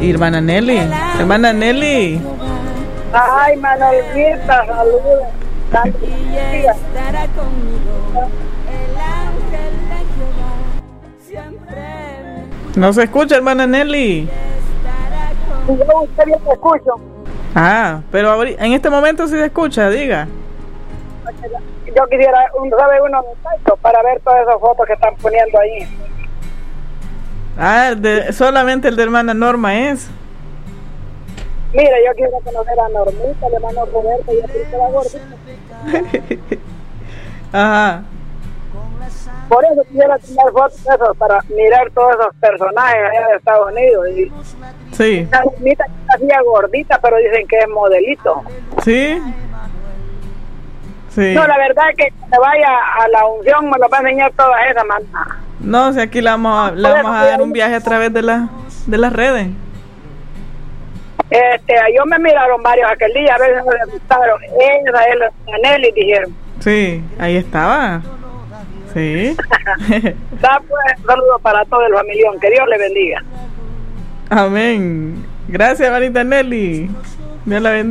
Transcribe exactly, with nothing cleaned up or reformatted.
Y hermana Nelly, hermana Nelly. Ay, Manolita, saludos. No se escucha, hermana Nelly. Yo usted bien te escucho. Ah, pero ahorita, en este momento sí se escucha, diga. Yo quisiera, un, ¿sabe uno para ver todas esas fotos que están poniendo ahí? Ah, de, solamente el de hermana Norma es. Mira, yo quiero conocer a Normita, el hermano Roberto, y así que la gordita. Ajá. Por eso quisiera tener fotos de esos, para mirar todos esos personajes allá de Estados Unidos. Y sí. Esa Normita que hacía gordita, pero dicen que es modelito. Sí. Sí. No, la verdad es que cuando vaya a la unción me lo va a enseñar todas esas, man. No, si aquí le vamos a, le vamos a dar un viaje a través de, la, de las redes. Este, yo me miraron varios aquel día, a veces me gustaron. Esa es la Nelly, dijeron. Sí, ahí estaba. Sí. Da pues, un saludo para todo el familión, que Dios le bendiga. Amén. Gracias, hermanita Nelly. Dios la bendiga.